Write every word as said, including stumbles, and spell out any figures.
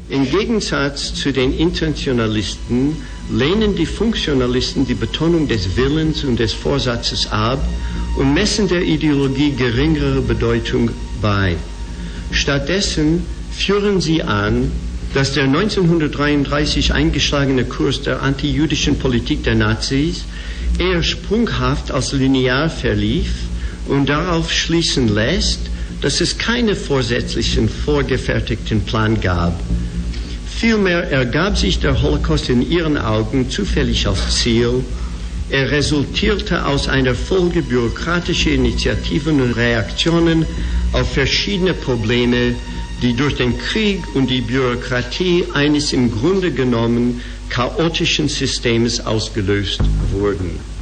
Im Gegensatz zu den Intentionalisten lehnen die Funktionalisten die Betonung des Willens und des Vorsatzes ab und messen der Ideologie geringere Bedeutung bei. Stattdessen führen sie an, dass der neunzehnhundertdreiunddreißig eingeschlagene Kurs der antijüdischen Politik der Nazis eher sprunghaft als linear verlief und darauf schließen lässt, dass es keinen vorsätzlichen, vorgefertigten Plan gab. Vielmehr ergab sich der Holocaust in ihren Augen zufällig als Ziel. Er resultierte aus einer Folge bürokratischer Initiativen und Reaktionen auf verschiedene Probleme, die durch den Krieg und die Bürokratie eines im Grunde genommen chaotischen Systems ausgelöst wurden.